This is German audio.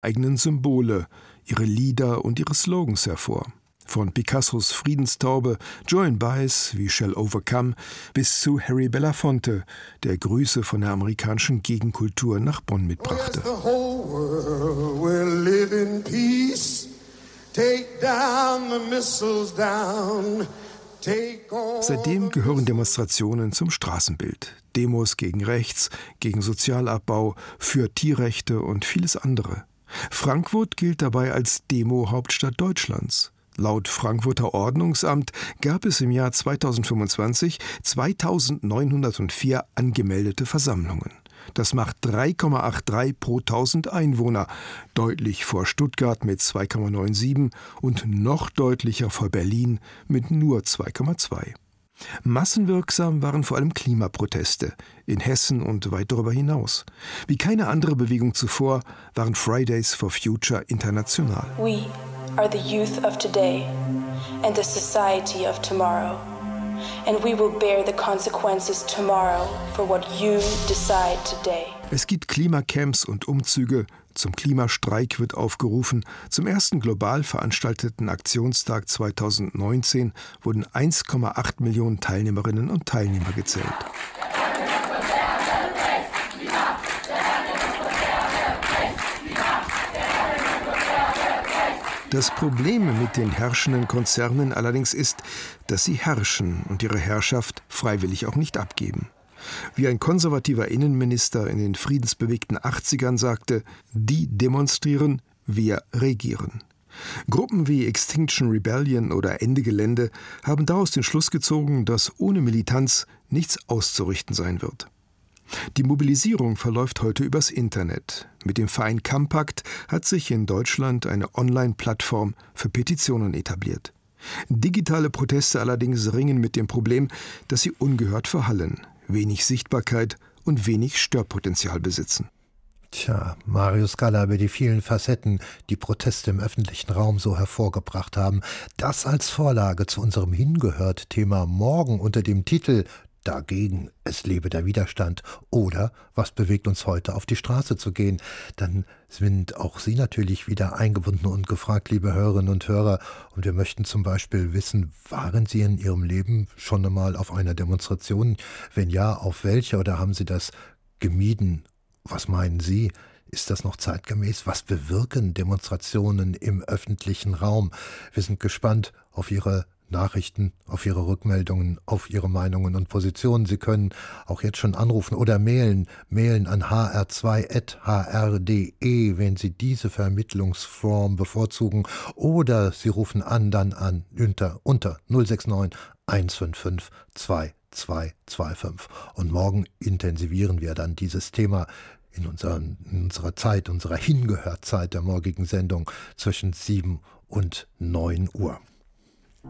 eigenen Symbole, ihre Lieder und ihre Slogans hervor. Von Picassos Friedenstaube, Joan Baez wie Shall Overcome bis zu Harry Belafonte, der Grüße von der amerikanischen Gegenkultur nach Bonn mitbrachte. Seitdem gehören Demonstrationen zum Straßenbild. Demos gegen Rechts, gegen Sozialabbau, für Tierrechte und vieles andere. Frankfurt gilt dabei als Demo-Hauptstadt Deutschlands. Laut Frankfurter Ordnungsamt gab es im Jahr 2025 2904 angemeldete Versammlungen. Das macht 3,83 pro 1000 Einwohner, deutlich vor Stuttgart mit 2,97 und noch deutlicher vor Berlin mit nur 2,2. Massenwirksam waren vor allem Klimaproteste in Hessen und weit darüber hinaus. Wie keine andere Bewegung zuvor waren Fridays for Future international. We are the youth of today and the society of tomorrow. And we will bear the consequences tomorrow for what you decide today. Es gibt Klimacamps und Umzüge. Zum Klimastreik wird aufgerufen. Zum ersten global veranstalteten Aktionstag 2019 wurden 1,8 Millionen Teilnehmerinnen und Teilnehmer gezählt. Das Problem mit den herrschenden Konzernen allerdings ist, dass sie herrschen und ihre Herrschaft freiwillig auch nicht abgeben. Wie ein konservativer Innenminister in den friedensbewegten 80ern sagte, die demonstrieren, wir regieren. Gruppen wie Extinction Rebellion oder Ende Gelände haben daraus den Schluss gezogen, dass ohne Militanz nichts auszurichten sein wird. Die Mobilisierung verläuft heute übers Internet. Mit dem Verein Campact hat sich in Deutschland eine Online-Plattform für Petitionen etabliert. Digitale Proteste allerdings ringen mit dem Problem, dass sie ungehört verhallen, wenig Sichtbarkeit und wenig Störpotenzial besitzen. Tja, Marius Galler über die vielen Facetten, die Proteste im öffentlichen Raum so hervorgebracht haben. Das als Vorlage zu unserem Hingehört-Thema morgen unter dem Titel Dagegen, es lebe der Widerstand oder was bewegt uns heute auf die Straße zu gehen. Dann sind auch Sie natürlich wieder eingebunden und gefragt, liebe Hörerinnen und Hörer. Und wir möchten zum Beispiel wissen, waren Sie in Ihrem Leben schon einmal auf einer Demonstration? Wenn ja, auf welcher oder haben Sie das gemieden? Was meinen Sie? Ist das noch zeitgemäß? Was bewirken Demonstrationen im öffentlichen Raum? Wir sind gespannt auf Ihre Nachrichten, auf Ihre Rückmeldungen, auf Ihre Meinungen und Positionen. Sie können auch jetzt schon anrufen oder mailen an hr2@hr.de, wenn Sie diese Vermittlungsform bevorzugen, oder Sie rufen dann an unter 069 155 2225. Und morgen intensivieren wir dann dieses Thema in unserer Zeit, unserer Hingehört-Zeit der morgigen Sendung zwischen 7 und 9 Uhr.